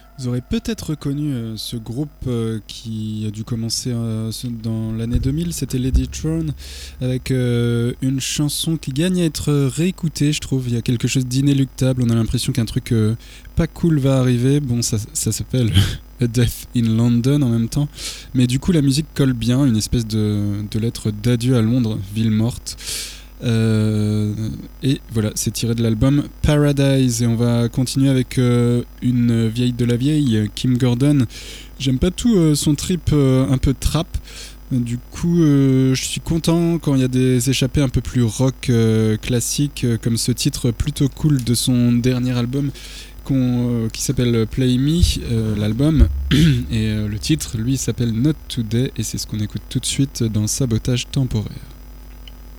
Vous aurez peut-être reconnu ce groupe qui a dû commencer dans l'année 2000, c'était Lady Throne, avec une chanson qui gagne à être réécoutée, je trouve. Il y a quelque chose d'inéluctable, on a l'impression qu'un truc pas cool va arriver. Bon, ça s'appelle A Death in London en même temps, mais du coup la musique colle bien, une espèce de lettre d'adieu à Londres, ville morte. Et voilà, c'est tiré de l'album Paradise. Et on va continuer avec une vieille de la vieille, Kim Gordon. J'aime pas tout son trip un peu trap. Du coup, je suis content quand il y a des échappées un peu plus rock classique, comme ce titre plutôt cool de son dernier album qui s'appelle Play Me, l'album. Et le titre, lui, s'appelle Not Today. Et c'est ce qu'on écoute tout de suite dans Sabotage Temporaire.